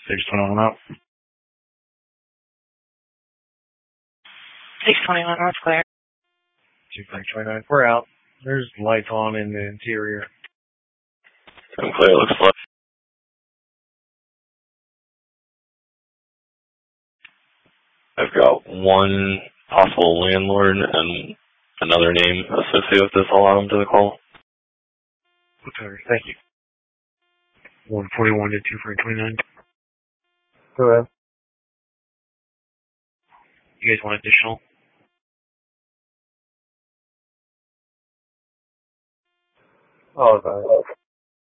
621 out. 621 North Claire. 2529. We're out. There's lights on in the interior. I'm clear, looks like. I've got one possible landlord and another name associated with this. I'll add them to the call. Okay, thank you. 141 to 2429. Go ahead. You guys want additional? Oh, okay.